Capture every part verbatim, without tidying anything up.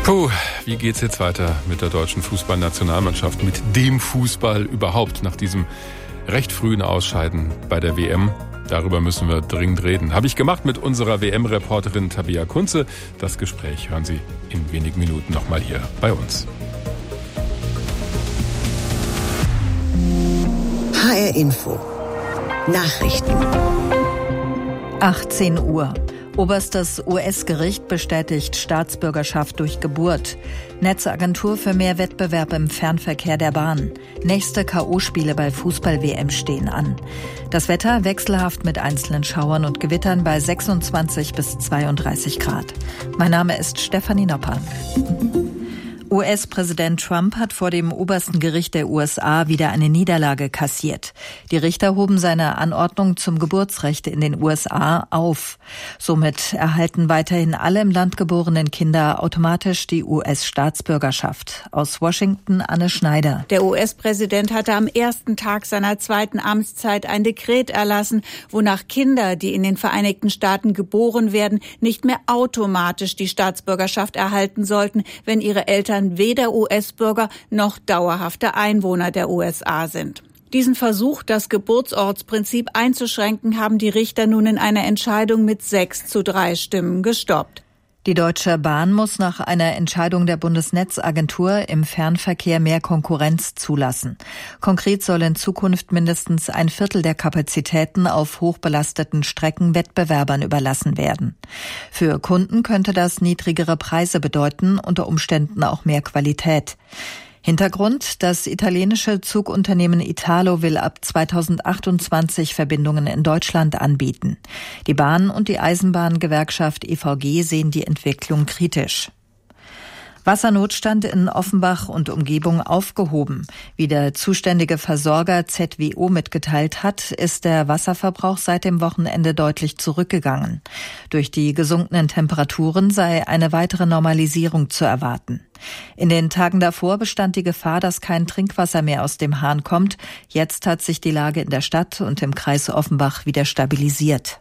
Puh, wie geht's jetzt weiter mit der deutschen Fußballnationalmannschaft, mit dem Fußball überhaupt nach diesem recht frühen Ausscheiden bei der W M? Darüber müssen wir dringend reden. Habe ich gemacht mit unserer W M-Reporterin Tabea Kunze. Das Gespräch hören Sie in wenigen Minuten nochmal hier bei uns. H R Info. Nachrichten. achtzehn Uhr. Oberstes U S-Gericht bestätigt Staatsbürgerschaft durch Geburt. Netzagentur für mehr Wettbewerb im Fernverkehr der Bahn. Nächste K O-Spiele bei Fußball-W M stehen an. Das Wetter wechselhaft mit einzelnen Schauern und Gewittern bei sechsundzwanzig bis zweiunddreißig Grad. Mein Name ist Stefanie Nopper. U S-Präsident Trump hat vor dem obersten Gericht der U S A wieder eine Niederlage kassiert. Die Richter hoben seine Anordnung zum Geburtsrecht in den U S A auf. Somit erhalten weiterhin alle im Land geborenen Kinder automatisch die U S-Staatsbürgerschaft. Aus Washington Anne Schneider. Der U S-Präsident hatte am ersten Tag seiner zweiten Amtszeit ein Dekret erlassen, wonach Kinder, die in den Vereinigten Staaten geboren werden, nicht mehr automatisch die Staatsbürgerschaft erhalten sollten, wenn ihre Eltern weder U S-Bürger noch dauerhafte Einwohner der U S A sind. Diesen Versuch, das Geburtsortsprinzip einzuschränken, haben die Richter nun in einer Entscheidung mit sechs zu drei Stimmen gestoppt. Die Deutsche Bahn muss nach einer Entscheidung der Bundesnetzagentur im Fernverkehr mehr Konkurrenz zulassen. Konkret soll in Zukunft mindestens ein Viertel der Kapazitäten auf hochbelasteten Strecken Wettbewerbern überlassen werden. Für Kunden könnte das niedrigere Preise bedeuten, unter Umständen auch mehr Qualität. Hintergrund: Das italienische Zugunternehmen Italo will ab zweitausendachtundzwanzig Verbindungen in Deutschland anbieten. Die Bahn- und die Eisenbahngewerkschaft E V G sehen die Entwicklung kritisch. Wassernotstand in Offenbach und Umgebung aufgehoben. Wie der zuständige Versorger Z W O mitgeteilt hat, ist der Wasserverbrauch seit dem Wochenende deutlich zurückgegangen. Durch die gesunkenen Temperaturen sei eine weitere Normalisierung zu erwarten. In den Tagen davor bestand die Gefahr, dass kein Trinkwasser mehr aus dem Hahn kommt. Jetzt hat sich die Lage in der Stadt und im Kreis Offenbach wieder stabilisiert.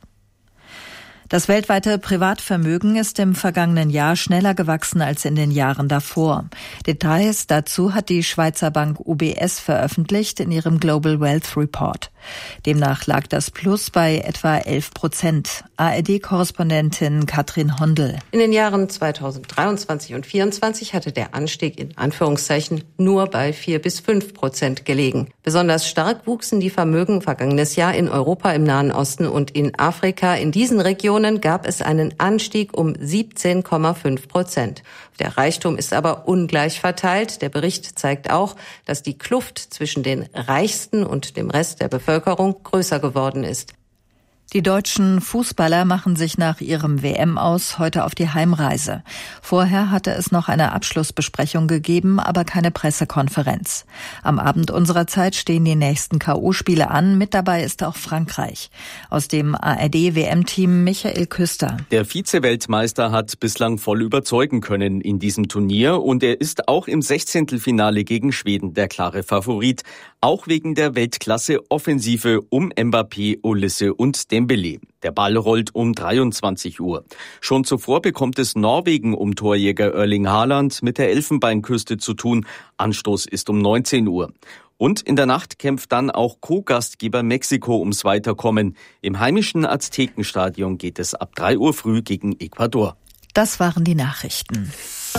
Das weltweite Privatvermögen ist im vergangenen Jahr schneller gewachsen als in den Jahren davor. Details dazu hat die Schweizer Bank U B S veröffentlicht in ihrem Global Wealth Report. Demnach lag das Plus bei etwa elf Prozent. A R D-Korrespondentin Katrin Hondel. In den Jahren zweitausenddreiundzwanzig und vierundzwanzig hatte der Anstieg in Anführungszeichen nur bei vier bis fünf Prozent gelegen. Besonders stark wuchsen die Vermögen vergangenes Jahr in Europa, im Nahen Osten und in Afrika. In diesen Regionen gab es einen Anstieg um siebzehn Komma fünf Prozent. Der Reichtum ist aber ungleich verteilt. Der Bericht zeigt auch, dass die Kluft zwischen den Reichsten und dem Rest der Bevölkerung größer geworden ist. Die deutschen Fußballer machen sich nach ihrem W M-Aus heute auf die Heimreise. Vorher hatte es noch eine Abschlussbesprechung gegeben, aber keine Pressekonferenz. Am Abend unserer Zeit stehen die nächsten K O-Spiele an. Mit dabei ist auch Frankreich. Aus dem A R D-W M-Team Michael Küster. Der Vize-Weltmeister hat bislang voll überzeugen können in diesem Turnier und er ist auch im Sechzehntelfinale gegen Schweden der klare Favorit. Auch wegen der Weltklasse-Offensive um Mbappé, Olise und Dembélé. Der Ball rollt um dreiundzwanzig Uhr. Schon zuvor bekommt es Norwegen um Torjäger Erling Haaland mit der Elfenbeinküste zu tun. Anstoß ist um neunzehn Uhr. Und in der Nacht kämpft dann auch Co-Gastgeber Mexiko ums Weiterkommen. Im heimischen Aztekenstadion geht es ab drei Uhr früh gegen Ecuador. Das waren die Nachrichten.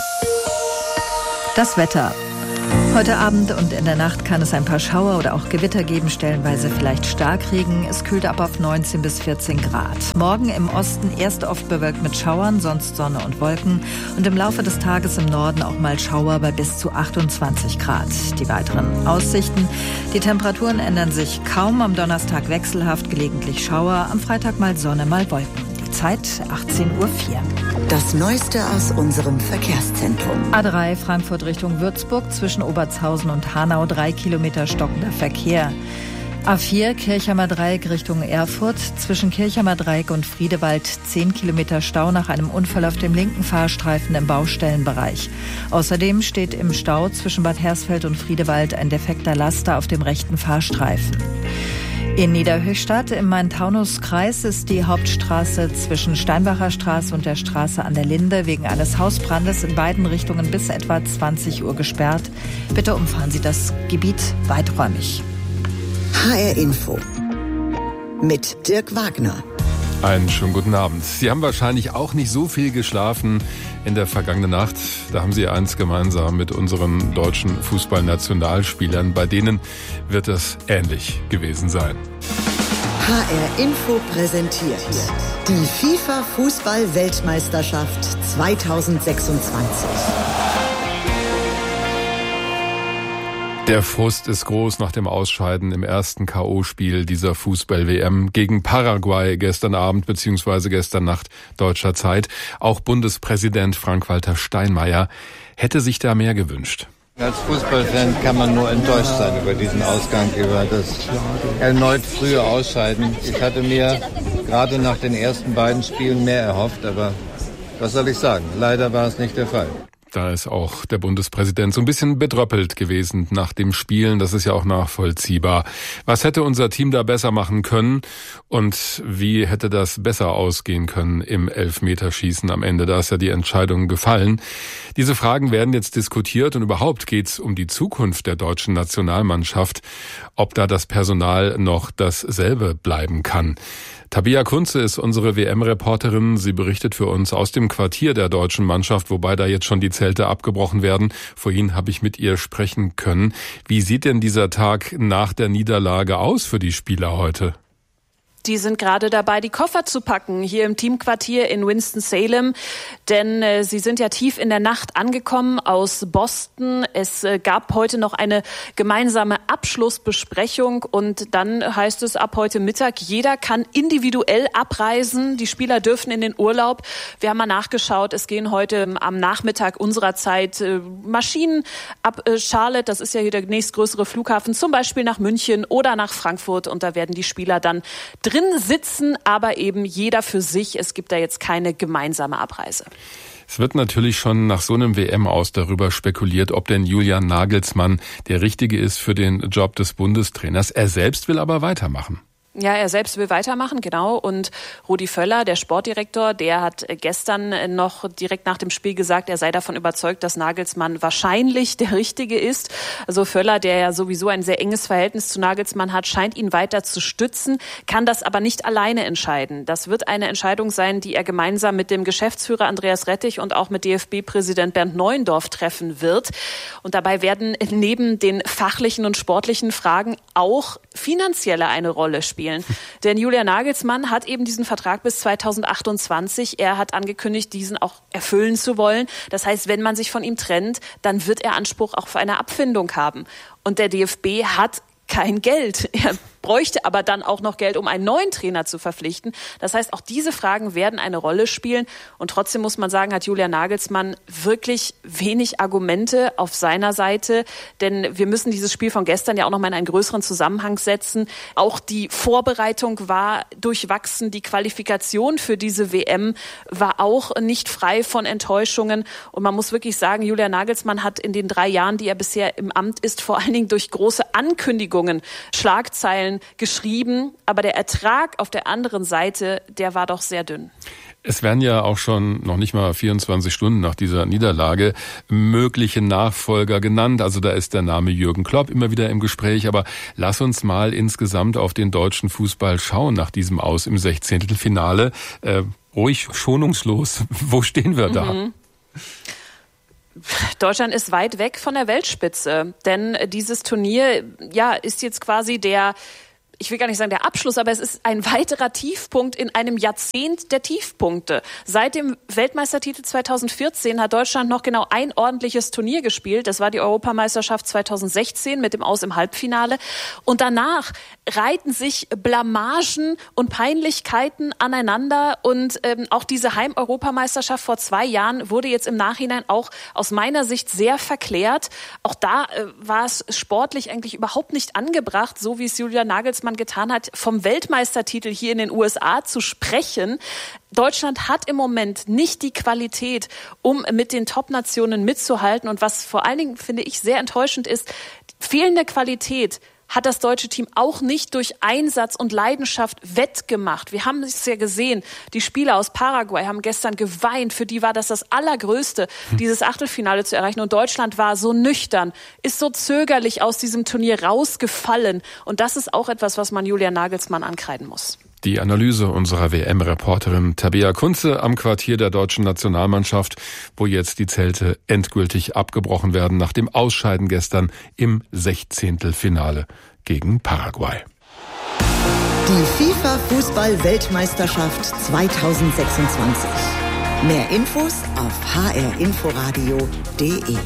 Das Wetter. Heute Abend und in der Nacht kann es ein paar Schauer oder auch Gewitter geben, stellenweise vielleicht Starkregen. Es kühlt ab auf neunzehn bis vierzehn Grad. Morgen im Osten erst oft bewölkt mit Schauern, sonst Sonne und Wolken. Und im Laufe des Tages im Norden auch mal Schauer bei bis zu achtundzwanzig Grad. Die weiteren Aussichten: Die Temperaturen ändern sich kaum. Am Donnerstag wechselhaft, gelegentlich Schauer. Am Freitag mal Sonne, mal Wolken. Die Zeit achtzehn Uhr vier. Das Neueste aus unserem Verkehrszentrum. A drei Frankfurt Richtung Würzburg, zwischen Obertshausen und Hanau drei Kilometer stockender Verkehr. A vier Kirchheimer Dreieck Richtung Erfurt, zwischen Kirchheimer Dreieck und Friedewald zehn Kilometer Stau nach einem Unfall auf dem linken Fahrstreifen im Baustellenbereich. Außerdem steht im Stau zwischen Bad Hersfeld und Friedewald ein defekter Laster auf dem rechten Fahrstreifen. In Niederhöchstadt im Main-Taunus-Kreis ist die Hauptstraße zwischen Steinbacher Straße und der Straße an der Linde wegen eines Hausbrandes in beiden Richtungen bis etwa zwanzig Uhr gesperrt. Bitte umfahren Sie das Gebiet weiträumig. H R Info mit Dirk Wagner. Einen schönen guten Abend. Sie haben wahrscheinlich auch nicht so viel geschlafen in der vergangenen Nacht. Da haben Sie eins gemeinsam mit unseren deutschen Fußballnationalspielern. Bei denen wird es ähnlich gewesen sein. H R Info präsentiert die FIFA-Fußball-Weltmeisterschaft zweitausendsechsundzwanzig. Der Frust ist groß nach dem Ausscheiden im ersten K O-Spiel dieser Fußball-W M gegen Paraguay gestern Abend bzw. gestern Nacht deutscher Zeit. Auch Bundespräsident Frank-Walter Steinmeier hätte sich da mehr gewünscht. Als Fußballfan kann man nur enttäuscht sein über diesen Ausgang, über das erneut frühe Ausscheiden. Ich hatte mir gerade nach den ersten beiden Spielen mehr erhofft, aber was soll ich sagen? Leider war es nicht der Fall. Da ist auch der Bundespräsident so ein bisschen bedröppelt gewesen nach dem Spielen. Das ist ja auch nachvollziehbar. Was hätte unser Team da besser machen können und wie hätte das besser ausgehen können im Elfmeterschießen am Ende? Da ist ja die Entscheidung gefallen. Diese Fragen werden jetzt diskutiert und überhaupt geht's um die Zukunft der deutschen Nationalmannschaft, ob da das Personal noch dasselbe bleiben kann. Tabea Kunze ist unsere W M-Reporterin. Sie berichtet für uns aus dem Quartier der deutschen Mannschaft, wobei da jetzt schon die Zelte abgebrochen werden. Vorhin habe ich mit ihr sprechen können. Wie sieht denn dieser Tag nach der Niederlage aus für die Spieler heute? Die sind gerade dabei, die Koffer zu packen, hier im Teamquartier in Winston-Salem. Denn äh, sie sind ja tief in der Nacht angekommen aus Boston. Es äh, gab heute noch eine gemeinsame Abschlussbesprechung. Und dann heißt es ab heute Mittag, jeder kann individuell abreisen. Die Spieler dürfen in den Urlaub. Wir haben mal nachgeschaut, es gehen heute am Nachmittag unserer Zeit äh, Maschinen ab äh, Charlotte. Das ist ja hier der nächstgrößere Flughafen, zum Beispiel nach München oder nach Frankfurt. Und da werden die Spieler dann drin sitzen, aber eben jeder für sich. Es gibt da jetzt keine gemeinsame Abreise. Es wird natürlich schon nach so einem W M-Aus darüber spekuliert, ob denn Julian Nagelsmann der Richtige ist für den Job des Bundestrainers. Er selbst will aber weitermachen. Ja, er selbst will weitermachen, genau. Und Rudi Völler, der Sportdirektor, der hat gestern noch direkt nach dem Spiel gesagt, er sei davon überzeugt, dass Nagelsmann wahrscheinlich der Richtige ist. Also Völler, der ja sowieso ein sehr enges Verhältnis zu Nagelsmann hat, scheint ihn weiter zu stützen, kann das aber nicht alleine entscheiden. Das wird eine Entscheidung sein, die er gemeinsam mit dem Geschäftsführer Andreas Rettich und auch mit D F B-Präsident Bernd Neuendorf treffen wird. Und dabei werden neben den fachlichen und sportlichen Fragen auch finanzielle eine Rolle spielen. Denn Julian Nagelsmann hat eben diesen Vertrag bis zweitausendachtundzwanzig. Er hat angekündigt, diesen auch erfüllen zu wollen. Das heißt, wenn man sich von ihm trennt, dann wird er Anspruch auch auf eine Abfindung haben. Und der D F B hat kein Geld. Er bräuchte aber dann auch noch Geld, um einen neuen Trainer zu verpflichten. Das heißt, auch diese Fragen werden eine Rolle spielen. Und trotzdem muss man sagen, hat Julian Nagelsmann wirklich wenig Argumente auf seiner Seite. Denn wir müssen dieses Spiel von gestern ja auch noch mal in einen größeren Zusammenhang setzen. Auch die Vorbereitung war durchwachsen. Die Qualifikation für diese W M war auch nicht frei von Enttäuschungen. Und man muss wirklich sagen, Julian Nagelsmann hat in den drei Jahren, die er bisher im Amt ist, vor allen Dingen durch große Ankündigungen, Schlagzeilen geschrieben, aber der Ertrag auf der anderen Seite, der war doch sehr dünn. Es werden ja auch schon noch nicht mal vierundzwanzig Stunden nach dieser Niederlage mögliche Nachfolger genannt. Also da ist der Name Jürgen Klopp immer wieder im Gespräch. Aber lass uns mal insgesamt auf den deutschen Fußball schauen nach diesem Aus im Sechzehntelfinale. Äh, ruhig schonungslos. Wo stehen wir da? Mhm. Deutschland ist weit weg von der Weltspitze, denn dieses Turnier, ja, ist jetzt quasi der, ich will gar nicht sagen der Abschluss, aber es ist ein weiterer Tiefpunkt in einem Jahrzehnt der Tiefpunkte. Seit dem Weltmeistertitel zweitausendvierzehn hat Deutschland noch genau ein ordentliches Turnier gespielt. Das war die Europameisterschaft zweitausendsechzehn mit dem Aus im Halbfinale. Und danach reihten sich Blamagen und Peinlichkeiten aneinander. Und ähm, auch diese Heim-Europameisterschaft vor zwei Jahren wurde jetzt im Nachhinein auch aus meiner Sicht sehr verklärt. Auch da äh, war es sportlich eigentlich überhaupt nicht angebracht, so wie es Julian Nagelsmann getan hat, vom Weltmeistertitel hier in den U S A zu sprechen. Deutschland hat im Moment nicht die Qualität, um mit den Top-Nationen mitzuhalten. Und was vor allen Dingen, finde ich, sehr enttäuschend ist, fehlende Qualität hat das deutsche Team auch nicht durch Einsatz und Leidenschaft wettgemacht. Wir haben es ja gesehen, die Spieler aus Paraguay haben gestern geweint. Für die war das das Allergrößte, dieses Achtelfinale zu erreichen. Und Deutschland war so nüchtern, ist so zögerlich aus diesem Turnier rausgefallen. Und das ist auch etwas, was man Julian Nagelsmann ankreiden muss. Die Analyse unserer W M-Reporterin Tabea Kunze am Quartier der deutschen Nationalmannschaft, wo jetzt die Zelte endgültig abgebrochen werden nach dem Ausscheiden gestern im Sechzehntelfinale gegen Paraguay. Die FIFA-Fußball-Weltmeisterschaft zweitausendsechsundzwanzig. Mehr Infos auf h r inforadio punkt d e.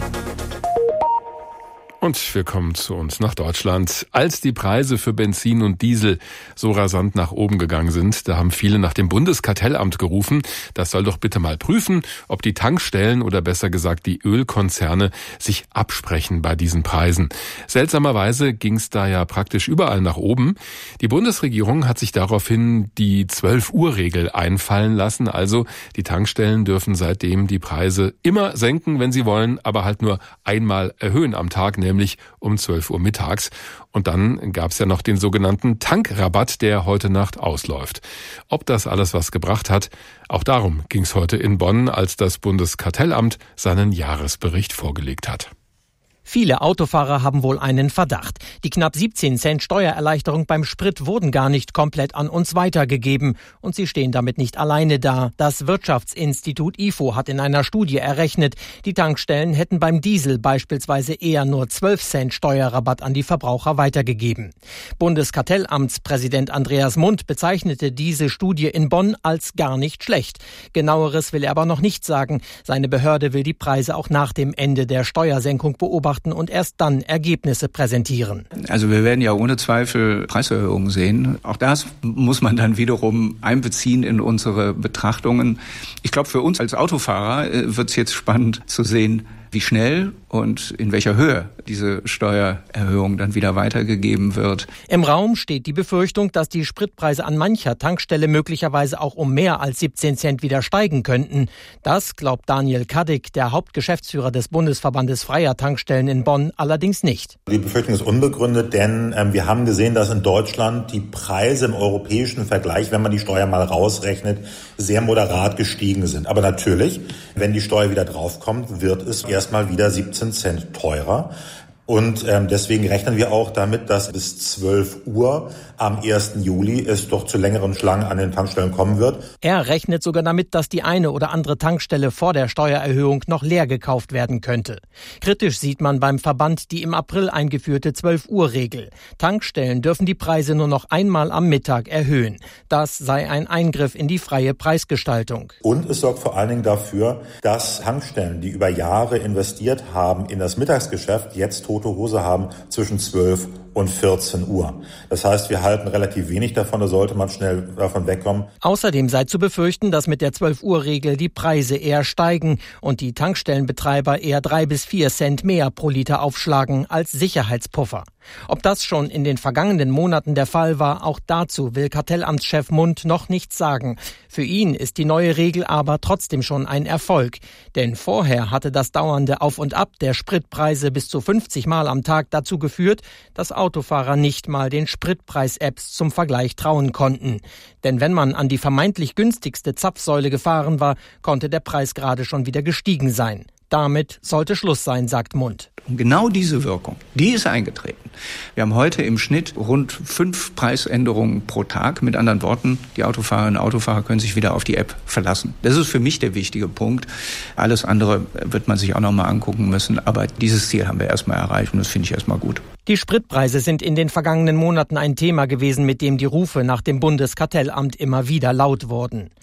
Und wir kommen zu uns nach Deutschland. Als die Preise für Benzin und Diesel so rasant nach oben gegangen sind, da haben viele nach dem Bundeskartellamt gerufen. Das soll doch bitte mal prüfen, ob die Tankstellen oder besser gesagt die Ölkonzerne sich absprechen bei diesen Preisen. Seltsamerweise ging es da ja praktisch überall nach oben. Die Bundesregierung hat sich daraufhin die zwölf-Uhr-Regel einfallen lassen. Also die Tankstellen dürfen seitdem die Preise immer senken, wenn sie wollen, aber halt nur einmal erhöhen am Tag, nämlich um zwölf Uhr mittags. Und dann gab es ja noch den sogenannten Tankrabatt, der heute Nacht ausläuft. Ob das alles was gebracht hat, auch darum ging es heute in Bonn, als das Bundeskartellamt seinen Jahresbericht vorgelegt hat. Viele Autofahrer haben wohl einen Verdacht. Die knapp siebzehn Cent Steuererleichterung beim Sprit wurden gar nicht komplett an uns weitergegeben. Und sie stehen damit nicht alleine da. Das Wirtschaftsinstitut I F O hat in einer Studie errechnet, die Tankstellen hätten beim Diesel beispielsweise eher nur zwölf Cent Steuerrabatt an die Verbraucher weitergegeben. Bundeskartellamtspräsident Andreas Mundt bezeichnete diese Studie in Bonn als gar nicht schlecht. Genaueres will er aber noch nicht sagen. Seine Behörde will die Preise auch nach dem Ende der Steuersenkung beobachten und erst dann Ergebnisse präsentieren. Also wir werden ja ohne Zweifel Preiserhöhungen sehen. Auch das muss man dann wiederum einbeziehen in unsere Betrachtungen. Ich glaube, für uns als Autofahrer wird es jetzt spannend zu sehen, wie schnell und in welcher Höhe diese Steuererhöhung dann wieder weitergegeben wird. Im Raum steht die Befürchtung, dass die Spritpreise an mancher Tankstelle möglicherweise auch um mehr als siebzehn Cent wieder steigen könnten. Das glaubt Daniel Kaddick, der Hauptgeschäftsführer des Bundesverbandes freier Tankstellen in Bonn, allerdings nicht. Die Befürchtung ist unbegründet, denn ähm, wir haben gesehen, dass in Deutschland die Preise im europäischen Vergleich, wenn man die Steuer mal rausrechnet, sehr moderat gestiegen sind. Aber natürlich, wenn die Steuer wieder draufkommt, wird es erstmal wieder siebzehn Cent teurer. Und ähm, deswegen rechnen wir auch damit, dass bis zwölf Uhr am ersten Juli es doch zu längeren Schlangen an den Tankstellen kommen wird. Er rechnet sogar damit, dass die eine oder andere Tankstelle vor der Steuererhöhung noch leer gekauft werden könnte. Kritisch sieht man beim Verband die im April eingeführte zwölf-Uhr-Regel. Tankstellen dürfen die Preise nur noch einmal am Mittag erhöhen. Das sei ein Eingriff in die freie Preisgestaltung. Und es sorgt vor allen Dingen dafür, dass Tankstellen, die über Jahre investiert haben in das Mittagsgeschäft, jetzt tote Hose haben zwischen zwölf und vierzehn Uhr. Das heißt, wir halten relativ wenig davon, da sollte man schnell davon wegkommen. Außerdem sei zu befürchten, dass mit der zwölf-Uhr-Regel die Preise eher steigen und die Tankstellenbetreiber eher drei bis vier Cent mehr pro Liter aufschlagen als Sicherheitspuffer. Ob das schon in den vergangenen Monaten der Fall war, auch dazu will Kartellamtschef Mundt noch nichts sagen. Für ihn ist die neue Regel aber trotzdem schon ein Erfolg. Denn vorher hatte das dauernde Auf und Ab der Spritpreise bis zu fünfzig Mal am Tag dazu geführt, dass Autofahrer nicht mal den Spritpreis-Apps zum Vergleich trauen konnten. Denn wenn man an die vermeintlich günstigste Zapfsäule gefahren war, konnte der Preis gerade schon wieder gestiegen sein. Damit sollte Schluss sein, sagt Mundt. Und genau diese Wirkung, die ist eingetreten. Wir haben heute im Schnitt rund fünf Preisänderungen pro Tag. Mit anderen Worten, die Autofahrerinnen und Autofahrer können sich wieder auf die App verlassen. Das ist für mich der wichtige Punkt. Alles andere wird man sich auch noch mal angucken müssen. Aber dieses Ziel haben wir erstmal erreicht und das finde ich erstmal gut. Die Spritpreise sind in den vergangenen Monaten ein Thema gewesen, mit dem die Rufe nach dem Bundeskartellamt immer wieder laut wurden.